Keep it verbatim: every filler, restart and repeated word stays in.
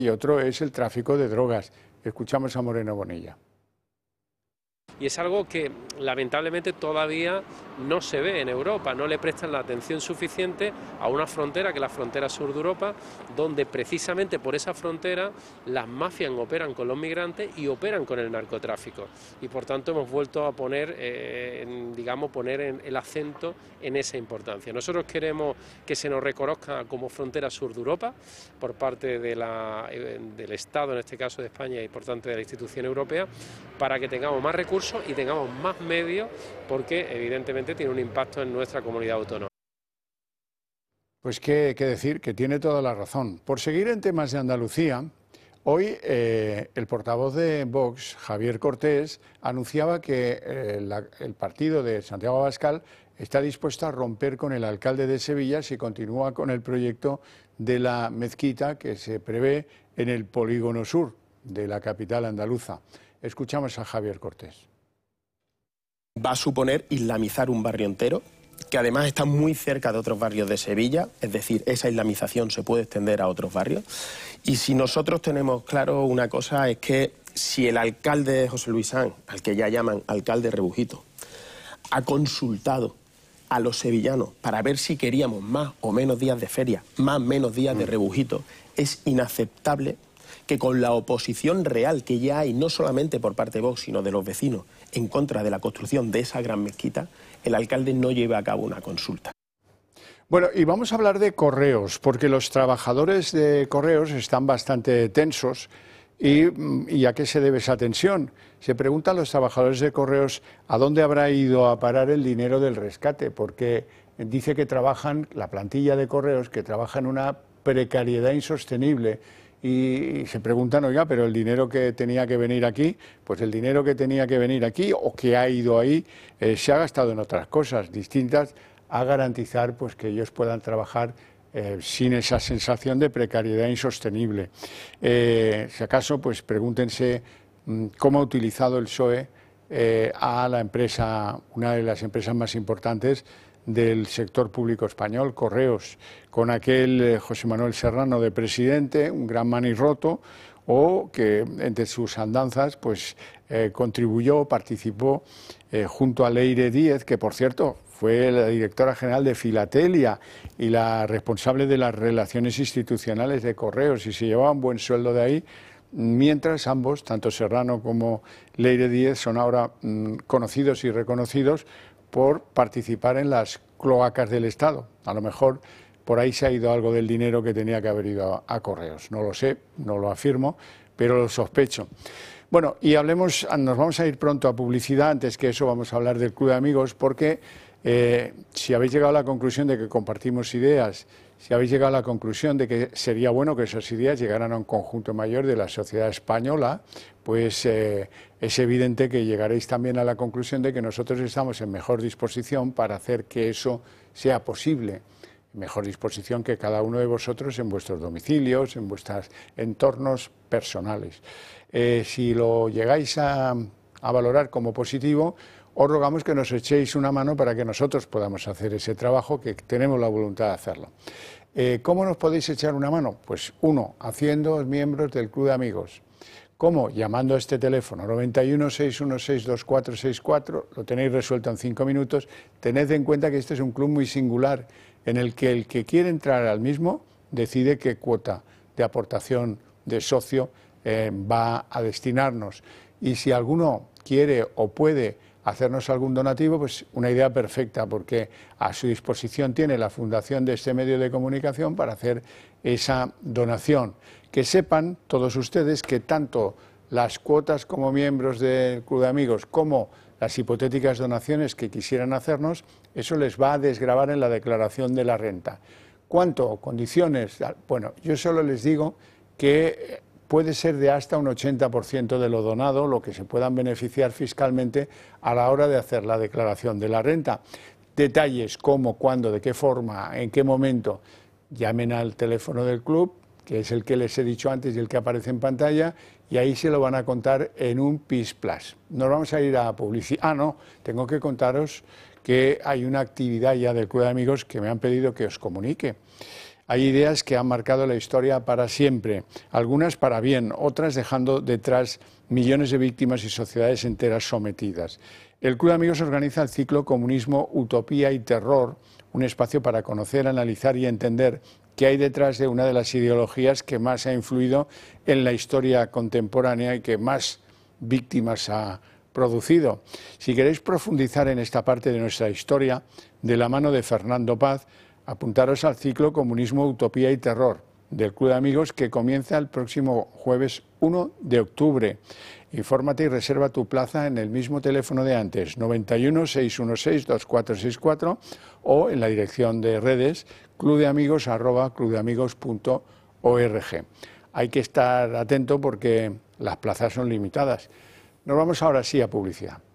y otro es el tráfico de drogas. Escuchamos a Moreno Bonilla. Y es algo que lamentablemente todavía no se ve en Europa, no le prestan la atención suficiente a una frontera que es la frontera sur de Europa, donde precisamente por esa frontera las mafias operan con los migrantes y operan con el narcotráfico. Y por tanto hemos vuelto a poner, eh, en, digamos, poner en el acento en esa importancia. Nosotros queremos que se nos reconozca como frontera sur de Europa por parte de la, eh, del Estado, en este caso de España, y por tanto de la institución europea, para que tengamos más recursos y tengamos más medios, porque evidentemente tiene un impacto en nuestra comunidad autónoma. Pues qué, qué decir, que tiene toda la razón. Por seguir en temas de Andalucía, hoy eh, el portavoz de Vox, Javier Cortés, anunciaba que eh, la, el partido de Santiago Abascal está dispuesto a romper con el alcalde de Sevilla si continúa con el proyecto de la mezquita que se prevé en el polígono sur de la capital andaluza. Escuchamos a Javier Cortés. Va a suponer islamizar un barrio entero, que además está muy cerca de otros barrios de Sevilla, es decir, esa islamización se puede extender a otros barrios. Y si nosotros tenemos claro una cosa, es que si el alcalde José Luis Sanz, al que ya llaman alcalde Rebujito, ha consultado a los sevillanos para ver si queríamos más o menos días de feria, más o menos días de Rebujito, es inaceptable que con la oposición real que ya hay, no solamente por parte de Vox, sino de los vecinos, en contra de la construcción de esa gran mezquita, el alcalde no lleve a cabo una consulta. Bueno, y vamos a hablar de Correos, porque los trabajadores de Correos están bastante tensos. ¿Y, y a qué se debe esa tensión? Se preguntan los trabajadores de Correos a dónde habrá ido a parar el dinero del rescate, porque dice que trabajan, la plantilla de Correos, que trabaja en una precariedad insostenible. Y se preguntan, oiga, pero el dinero que tenía que venir aquí, pues el dinero que tenía que venir aquí o que ha ido ahí, eh, se ha gastado en otras cosas distintas a garantizar pues que ellos puedan trabajar eh, sin esa sensación de precariedad insostenible. Eh, si acaso, pues pregúntense mmm, cómo ha utilizado el P S O E eh, a la empresa, una de las empresas más importantes del sector público español, Correos, con aquel eh, José Manuel Serrano de presidente, un gran manirroto, o que entre sus andanzas pues eh, contribuyó, participó eh, junto a Leire Díez, que por cierto fue la directora general de Filatelia y la responsable de las relaciones institucionales de Correos, y se llevaba un buen sueldo de ahí, mientras ambos, tanto Serrano como Leire Díez, son ahora mmm, conocidos y reconocidos por participar en las cloacas del Estado. A lo mejor por ahí se ha ido algo del dinero que tenía que haber ido a, a Correos. No lo sé, no lo afirmo, pero lo sospecho. Bueno, y hablemos, nos vamos a ir pronto a publicidad. Antes que eso vamos a hablar del Club de Amigos, porque eh, si habéis llegado a la conclusión de que compartimos ideas, si habéis llegado a la conclusión de que sería bueno que esas ideas llegaran a un conjunto mayor de la sociedad española, pues eh, es evidente que llegaréis también a la conclusión de que nosotros estamos en mejor disposición para hacer que eso sea posible. Mejor disposición que cada uno de vosotros en vuestros domicilios, en vuestros entornos personales. Eh, si lo llegáis a, a valorar como positivo, os rogamos que nos echéis una mano para que nosotros podamos hacer ese trabajo, que tenemos la voluntad de hacerlo. Eh, ¿Cómo nos podéis echar una mano? Pues uno, haciéndoos miembros del Club de Amigos. ¿Cómo? Llamando a este teléfono noventa y uno, seiscientos dieciséis, veinticuatro sesenta y cuatro, lo tenéis resuelto en cinco minutos. Tened en cuenta que este es un club muy singular, en el que el que quiere entrar al mismo decide qué cuota de aportación de socio eh, va a destinarnos. Y si alguno quiere o puede hacernos algún donativo, pues una idea perfecta, porque a su disposición tiene la fundación de este medio de comunicación para hacer esa donación. Que sepan todos ustedes que tanto las cuotas como miembros del Club de Amigos como las hipotéticas donaciones que quisieran hacernos, eso les va a desgravar en la declaración de la renta. ¿Cuánto? ¿Condiciones? Bueno, yo solo les digo que puede ser de hasta un ochenta por ciento de lo donado, lo que se puedan beneficiar fiscalmente a la hora de hacer la declaración de la renta. Detalles, cómo, cuándo, de qué forma, en qué momento, llamen al teléfono del club, que es el que les he dicho antes y el que aparece en pantalla, y ahí se lo van a contar en un P I S Plus. Nos vamos a ir a publicidad. Ah, no, tengo que contaros que hay una actividad ya del Club de Amigos que me han pedido que os comunique. Hay ideas que han marcado la historia para siempre, algunas para bien, otras dejando detrás millones de víctimas y sociedades enteras sometidas. El Club de Amigos organiza el ciclo Comunismo, Utopía y Terror, un espacio para conocer, analizar y entender qué hay detrás de una de las ideologías que más ha influido en la historia contemporánea y que más víctimas ha producido. Si queréis profundizar en esta parte de nuestra historia, de la mano de Fernando Paz, apuntaros al ciclo Comunismo, Utopía y Terror del Club de Amigos, que comienza el próximo jueves uno de octubre. Infórmate y reserva tu plaza en el mismo teléfono de antes, noventa y uno, seiscientos dieciséis, veinticuatro sesenta y cuatro, o en la dirección de redes clubdeamigos arroba clubdeamigos punto org. Hay que estar atento porque las plazas son limitadas. Nos vamos ahora sí a publicidad.